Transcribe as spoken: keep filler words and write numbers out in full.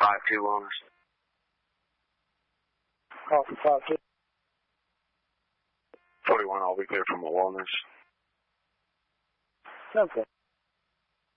five two Wellness. Call for five two. forty-one, I'll be clear from a Wellness. Okay.